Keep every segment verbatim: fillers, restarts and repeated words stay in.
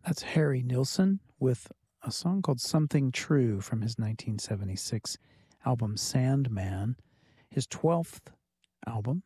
That's Harry Nilsson with a song called Something True from his nineteen seventy-six album Sandman, his twelfth album.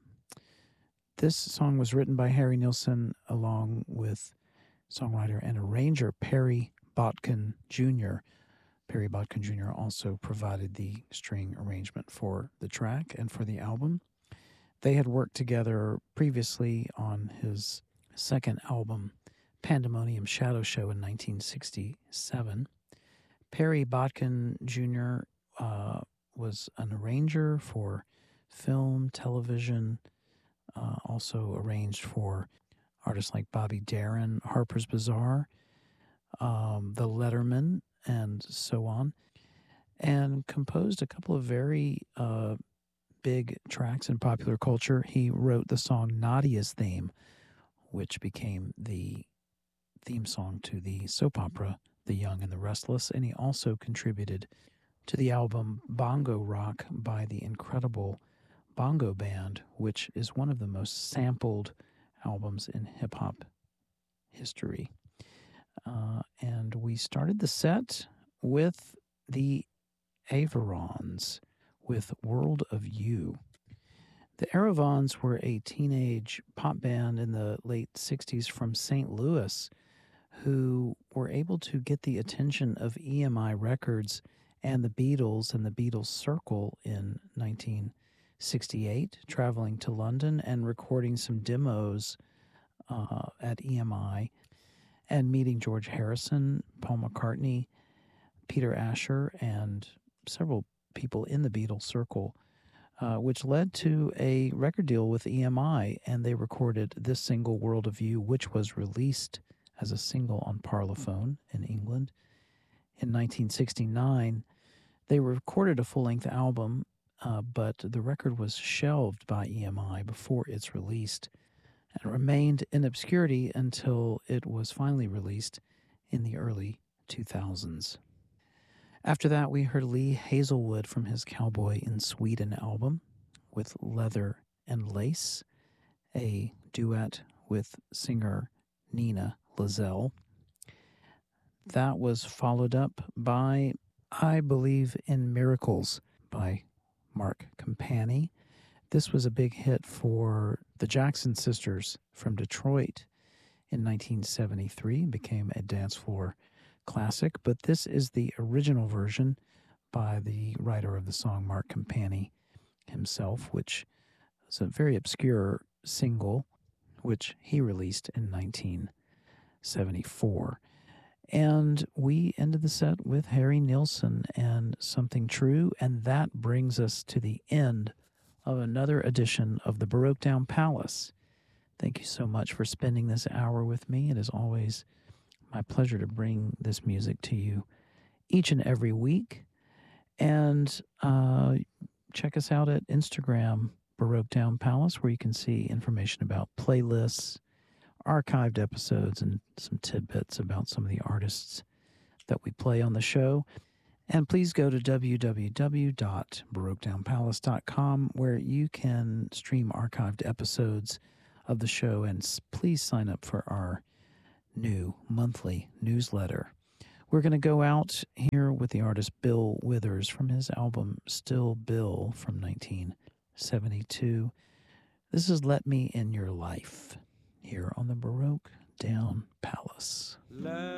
This song was written by Harry Nilsson along with songwriter and arranger Perry Botkin Junior Perry Botkin Junior also provided the string arrangement for the track and for the album. They had worked together previously on his second album, Pandemonium Shadow Show, in nineteen sixty-seven. Perry Botkin Junior Uh, was an arranger for film, television, uh, also arranged for artists like Bobby Darin, Harper's Bazaar, um, The Letterman, and so on, and composed a couple of very uh, big tracks in popular culture. He wrote the song Nadia's Theme, which became the theme song to the soap opera The Young and the Restless, and he also contributed to the album Bongo Rock by the incredible Bongo Band, which is one of the most sampled albums in hip-hop history. Uh, and we started the set with the Averons with World of You. The Aravons were a teenage pop band in the late sixties from Saint Louis who were able to get the attention of E M I Records and the Beatles and the Beatles Circle in nineteen sixty-eight, traveling to London and recording some demos uh, at E M I and meeting George Harrison, Paul McCartney, Peter Asher, and several people in the Beatles Circle, uh, which led to a record deal with E M I, and they recorded this single, World of You, which was released as a single on Parlophone in England. In nineteen sixty-nine, they recorded a full-length album, uh, but the record was shelved by E M I before it's released and remained in obscurity until it was finally released in the early two thousands. After that, we heard Lee Hazelwood from his Cowboy in Sweden album with Leather and Lace, a duet with singer Nina Lazelle. That was followed up by I Believe in Miracles by Mark Campani. This was a big hit for the Jackson Sisters from Detroit in nineteen seventy-three. It became a dance floor classic, but this is the original version by the writer of the song, Mark Campani himself, which is a very obscure single, which he released in nineteen seventy-four. And we ended the set with Harry Nilsson and Something True, and that brings us to the end of another edition of the Baroque Down Palace. Thank you so much for spending this hour with me. It is always my pleasure to bring this music to you each and every week. And uh, check us out at Instagram, Baroque Down Palace, where you can see information about playlists, archived episodes, and some tidbits about some of the artists that we play on the show. And please go to w w w dot baroque down palace dot com, where you can stream archived episodes of the show, and please sign up for our new monthly newsletter. We're going to go out here with the artist Bill Withers from his album Still Bill from nineteen seventy-two. This is Let Me in Your Life here on the Baroque Down Palace. Let